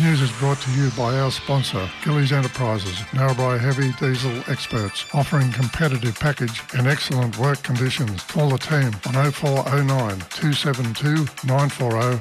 news is brought to you by our sponsor, Gillies Enterprises, Narrabri heavy diesel experts, offering competitive package and excellent work conditions. Call the team on 0409 272 940.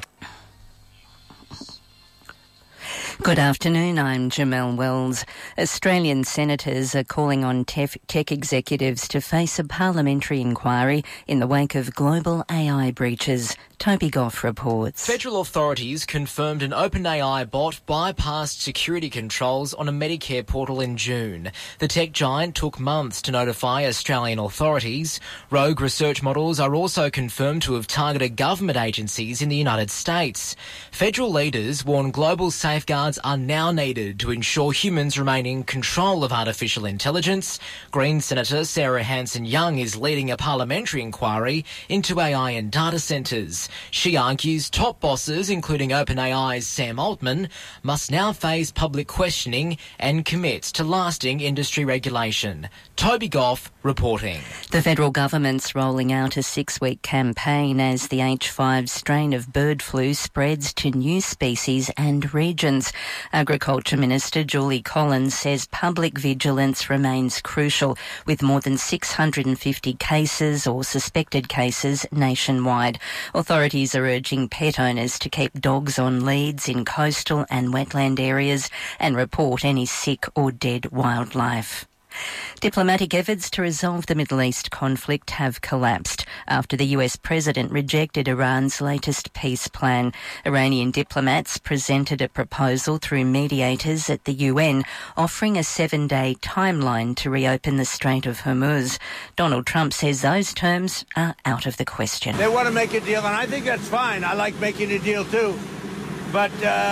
Good afternoon, I'm Jamelle Wells. Australian senators are calling on tech executives to face a parliamentary inquiry in the wake of global AI breaches. Toby Goff reports. Federal authorities confirmed an OpenAI bot bypassed security controls on a Medicare portal in June. The tech giant took months to notify Australian authorities. Rogue research models are also confirmed to have targeted government agencies in the United States. Federal leaders warn global safeguards are now needed to ensure humans remain in control of artificial intelligence. Green Senator Sarah Hanson-Young is leading a parliamentary inquiry into AI and data centres. She argues top bosses, including OpenAI's Sam Altman, must now face public questioning and commit to lasting industry regulation. Toby Goff reporting. The federal government's rolling out a 6-week campaign as the H5 strain of bird flu spreads to new species and regions. Agriculture Minister Julie Collins says public vigilance remains crucial, with more than 650 cases or suspected cases nationwide. Authorities are urging pet owners to keep dogs on leads in coastal and wetland areas and report any sick or dead wildlife. Diplomatic efforts to resolve the Middle East conflict have collapsed after the US president rejected Iran's latest peace plan. Iranian diplomats presented a proposal through mediators at the UN offering a 7-day timeline to reopen the Strait of Hormuz. Donald Trump says those terms are out of the question. They want to make a deal, and I think that's fine. I like making a deal too. But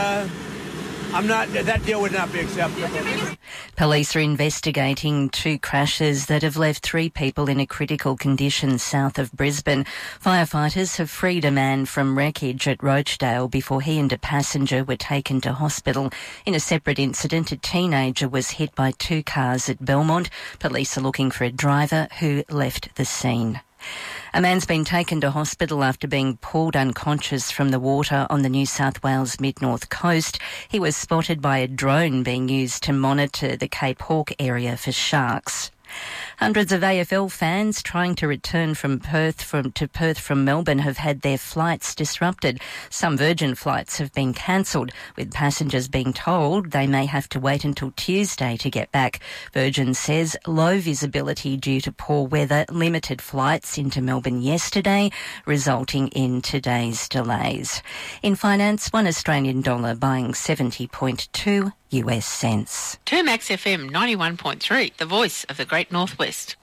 that deal would not be acceptable. Police are investigating 2 crashes that have left 3 people in a critical condition south of Brisbane. Firefighters have freed a man from wreckage at Rochdale before he and a passenger were taken to hospital. In a separate incident, a teenager was hit by 2 cars at Belmont. Police are looking for a driver who left the scene. A man's been taken to hospital after being pulled unconscious from the water on the New South Wales mid-north coast. He was spotted by a drone being used to monitor the Cape Hawke area for sharks. Hundreds of AFL fans trying to return from Perth from Melbourne have had their flights disrupted. Some Virgin flights have been cancelled, with passengers being told they may have to wait until Tuesday to get back. Virgin says low visibility due to poor weather limited flights into Melbourne yesterday, resulting in today's delays. In finance, $1 Australian buying 70.2 US cents. Termax FM 91.3, the voice of the Great Northwest.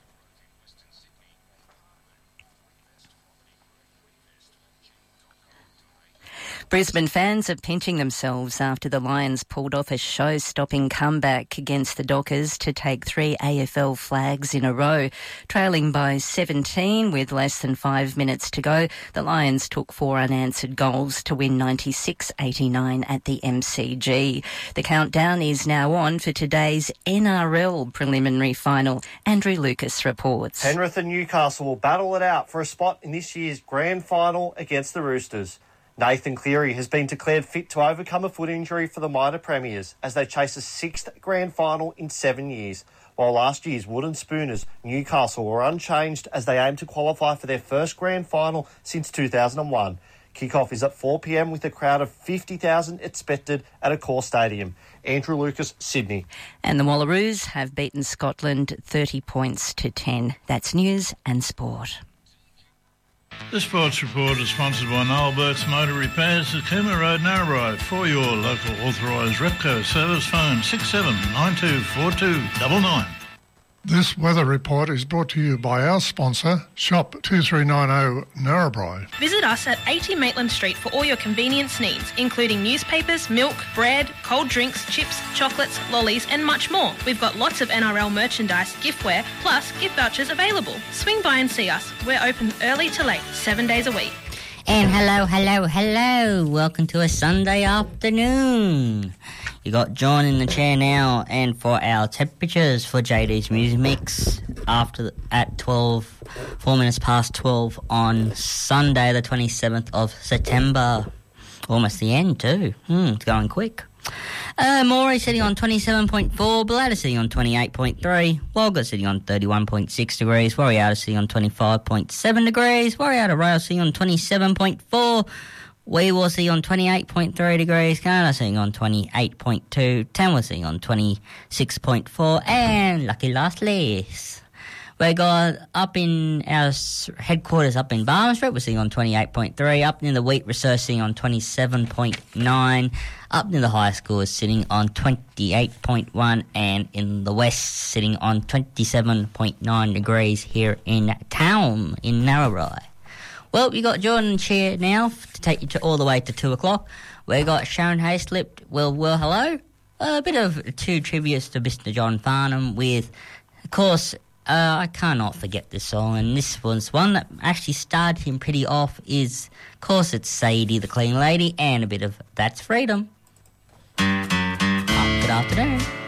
Brisbane fans are pinching themselves after the Lions pulled off a show-stopping comeback against the Dockers to take 3 AFL flags in a row. Trailing by 17 with less than 5 minutes to go, the Lions took 4 unanswered goals to win 96-89 at the MCG. The countdown is now on for today's NRL preliminary final. Andrew Lucas reports. Penrith and Newcastle will battle it out for a spot in this year's grand final against the Roosters. Nathan Cleary has been declared fit to overcome a foot injury for the minor premiers as they chase a 6th grand final in 7 years, while last year's Wooden Spooners, Newcastle, were unchanged as they aim to qualify for their first grand final since 2001. Kick-off is at 4pm with a crowd of 50,000 expected at Accor Stadium. Andrew Lucas, Sydney. And the Wallaroos have beaten Scotland 30 points to 10. That's news and sport. The Sports Report is sponsored by Noel Burke's Motor Repairs at Cooma Road, Narrabri. For your local authorised Repco service, phone 67924299. This weather report is brought to you by our sponsor, Shop 2390 Narrabri. Visit us at 80 Maitland Street for all your convenience needs, including newspapers, milk, bread, cold drinks, chips, chocolates, lollies and much more. We've got lots of NRL merchandise, giftware, plus gift vouchers available. Swing by and see us. We're open early to late, 7 days a week. And hello. Welcome to a Sunday afternoon. You got John in the chair now, and for our temperatures for JD's Music Mix at 4 minutes past 12 on Sunday the 27th of September. Almost the end too. It's going quick. Moree sitting on 27.4, Balata sitting on 28.3, Walgett sitting on 31.6 degrees, Warriata sitting on 25.7 degrees, Warriata Rail sitting on 27.4, Weewar sitting on 28.3 degrees, Ghana sitting on 28.2, Tamworth sitting on 26.4, and lucky last list. We got up in our headquarters up in Barham Street, we're sitting on 28.3. Up near the Wheat Research, sitting on 27.9. Up near the high school is sitting on 28.1. And in the west, sitting on 27.9 degrees here in town, in Narrabri. Well, we got Jordan Chair now to take you all the way to 2 o'clock. We got Sharon Hayslip, well, hello. A bit of two tributes to Mr. John Farnham with, of course, I cannot forget this song, and this was one that actually started him pretty off is, of course, it's Sadie the Clean Lady and a bit of That's Freedom. Good afternoon.